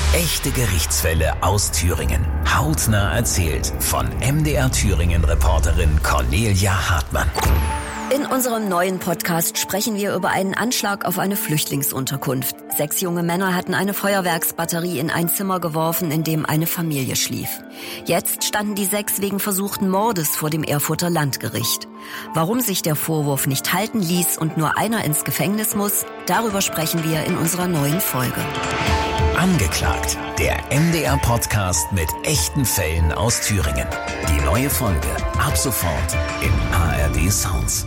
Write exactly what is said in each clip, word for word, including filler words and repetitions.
Echte Gerichtsfälle aus Thüringen. Hautnah erzählt von M D R Thüringen-Reporterin Cornelia Hartmann. In unserem neuen Podcast sprechen wir über einen Anschlag auf eine Flüchtlingsunterkunft. Sechs junge Männer hatten eine Feuerwerksbatterie in ein Zimmer geworfen, in dem eine Familie schlief. Jetzt standen die sechs wegen versuchten Mordes vor dem Erfurter Landgericht. Warum sich der Vorwurf nicht halten ließ und nur einer ins Gefängnis muss, darüber sprechen wir in unserer neuen Folge. Angeklagt, der M D R-Podcast mit echten Fällen aus Thüringen. Die neue Folge ab sofort im A R D Sounds.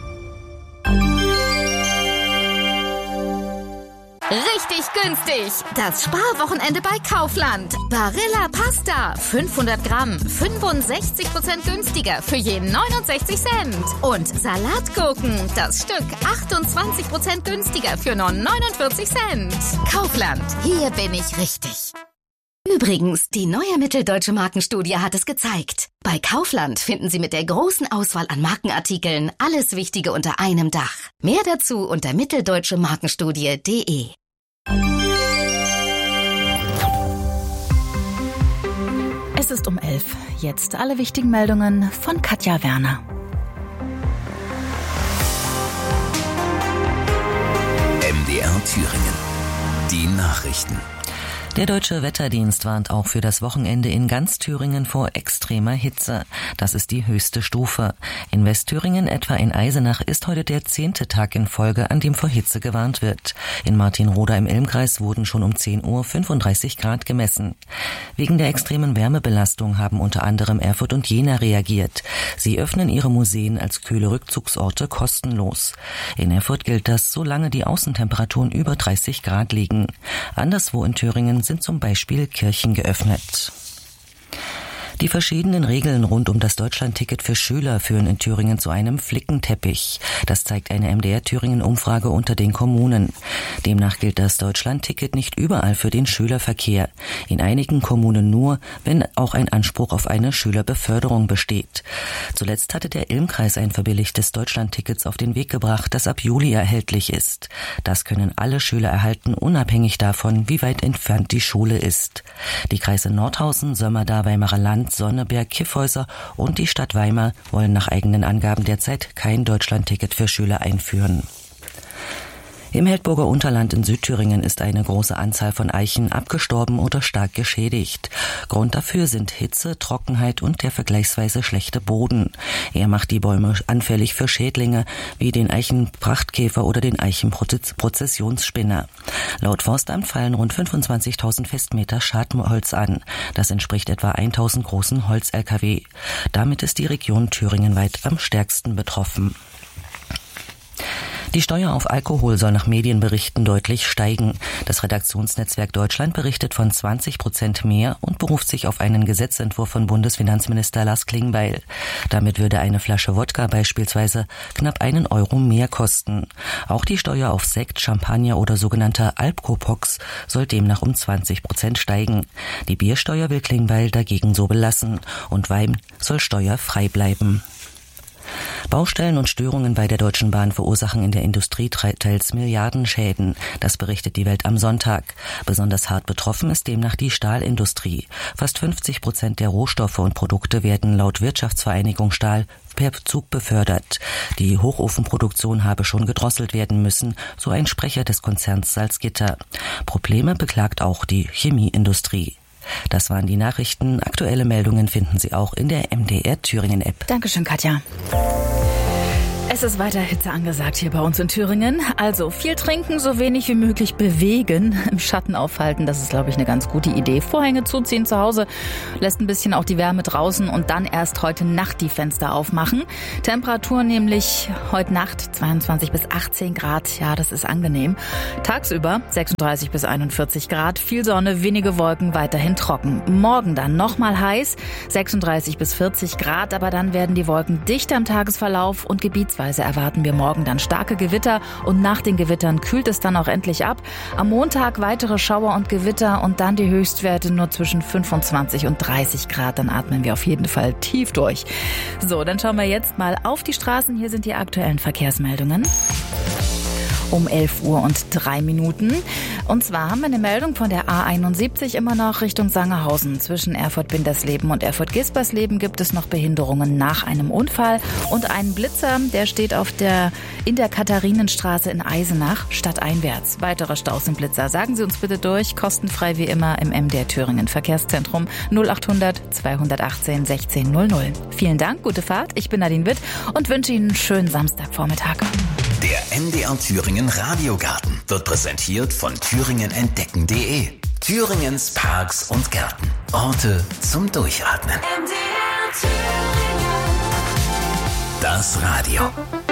Richtig günstig! Das Sparwochenende bei Kaufland. Barilla Pasta, fünfhundert Gramm, fünfundsechzig Prozent günstiger für je neunundsechzig Cent. Und Salatgurken, das Stück achtundzwanzig Prozent günstiger für nur neunundvierzig Cent. Kaufland, hier bin ich richtig. Übrigens, die neue Mitteldeutsche Markenstudie hat es gezeigt. Bei Kaufland finden Sie mit der großen Auswahl an Markenartikeln alles Wichtige unter einem Dach. Mehr dazu unter mitteldeutsche markenstudie punkt de. Es ist um elf. Jetzt alle wichtigen Meldungen von Katja Werner. M D R Thüringen. Die Nachrichten. Der Deutsche Wetterdienst warnt auch für das Wochenende in ganz Thüringen vor extremer Hitze. Das ist die höchste Stufe. In Westthüringen, etwa in Eisenach, ist heute der zehnte Tag in Folge, an dem vor Hitze gewarnt wird. In Martinroda im Ilmkreis wurden schon um zehn Uhr fünfunddreißig Grad gemessen. Wegen der extremen Wärmebelastung haben unter anderem Erfurt und Jena reagiert. Sie öffnen ihre Museen als kühle Rückzugsorte kostenlos. In Erfurt gilt das, solange die Außentemperaturen über dreißig Grad liegen. Anderswo in Thüringen sind zum Beispiel Kirchen geöffnet. Die verschiedenen Regeln rund um das Deutschlandticket für Schüler führen in Thüringen zu einem Flickenteppich. Das zeigt eine M D R Thüringen-Umfrage unter den Kommunen. Demnach gilt das Deutschlandticket nicht überall für den Schülerverkehr. In einigen Kommunen nur, wenn auch ein Anspruch auf eine Schülerbeförderung besteht. Zuletzt hatte der Ilmkreis ein verbilligtes Deutschlandticket auf den Weg gebracht, das ab Juli erhältlich ist. Das können alle Schüler erhalten, unabhängig davon, wie weit entfernt die Schule ist. Die Kreise Nordhausen, Sömmerda, Weimarer Land, Sonneberg, Kiffhäuser und die Stadt Weimar wollen nach eigenen Angaben derzeit kein Deutschlandticket für Schüler einführen. Im Heldburger Unterland in Südthüringen ist eine große Anzahl von Eichen abgestorben oder stark geschädigt. Grund dafür sind Hitze, Trockenheit und der vergleichsweise schlechte Boden. Er macht die Bäume anfällig für Schädlinge wie den Eichenprachtkäfer oder den Eichenprozessionsspinner. Laut Forstamt fallen rund fünfundzwanzigtausend Festmeter Schadholz an. Das entspricht etwa tausend großen Holz-L K W. Damit ist die Region thüringenweit am stärksten betroffen. Die Steuer auf Alkohol soll nach Medienberichten deutlich steigen. Das Redaktionsnetzwerk Deutschland berichtet von zwanzig Prozent mehr und beruft sich auf einen Gesetzentwurf von Bundesfinanzminister Lars Klingbeil. Damit würde eine Flasche Wodka beispielsweise knapp einen Euro mehr kosten. Auch die Steuer auf Sekt, Champagner oder sogenannter Alpkopox soll demnach um zwanzig Prozent steigen. Die Biersteuer will Klingbeil dagegen so belassen und Wein soll steuerfrei bleiben. Baustellen und Störungen bei der Deutschen Bahn verursachen in der Industrie teils Milliardenschäden. Das berichtet die Welt am Sonntag. Besonders hart betroffen ist demnach die Stahlindustrie. Fast fünfzig Prozent der Rohstoffe und Produkte werden laut Wirtschaftsvereinigung Stahl per Zug befördert. Die Hochofenproduktion habe schon gedrosselt werden müssen, so ein Sprecher des Konzerns Salzgitter. Probleme beklagt auch die Chemieindustrie. Das waren die Nachrichten. Aktuelle Meldungen finden Sie auch in der M D R Thüringen App. Dankeschön, Katja. Es ist weiter Hitze angesagt hier bei uns in Thüringen. Also viel trinken, so wenig wie möglich bewegen, im Schatten aufhalten. Das ist, glaube ich, eine ganz gute Idee. Vorhänge zuziehen zu Hause, lässt ein bisschen auch die Wärme draußen und dann erst heute Nacht die Fenster aufmachen. Temperatur nämlich heute Nacht zweiundzwanzig bis achtzehn Grad. Ja, das ist angenehm. Tagsüber sechsunddreißig bis einundvierzig Grad. Viel Sonne, wenige Wolken, weiterhin trocken. Morgen dann nochmal heiß, sechsunddreißig bis vierzig Grad. Aber dann werden die Wolken dichter im Tagesverlauf und gebietsweise erwarten wir morgen dann starke Gewitter und nach den Gewittern kühlt es dann auch endlich ab. Am Montag weitere Schauer und Gewitter und dann die Höchstwerte nur zwischen fünfundzwanzig und dreißig Grad. Dann atmen wir auf jeden Fall tief durch. So, dann schauen wir jetzt mal auf die Straßen. Hier sind die aktuellen Verkehrsmeldungen. um elf Uhr und drei Minuten. Und zwar haben wir eine Meldung von der A einundsiebzig immer noch Richtung Sangerhausen. Zwischen Erfurt-Bindersleben und Erfurt-Gispersleben gibt es noch Behinderungen nach einem Unfall. Und ein Blitzer, der steht auf der, in der Katharinenstraße in Eisenach stadteinwärts. Weitere Staus im Blitzer. Sagen Sie uns bitte durch. Kostenfrei wie immer im M D R Thüringen Verkehrszentrum null achthundert zweihundertachtzehn sechzehn null null. Vielen Dank, gute Fahrt. Ich bin Nadine Witt und wünsche Ihnen einen schönen Samstagvormittag. Der M D R Thüringen Radiogarten wird präsentiert von thüringen entdecken punkt de. Thüringens Parks und Gärten. Orte zum Durchatmen. M D R Thüringen. Das Radio.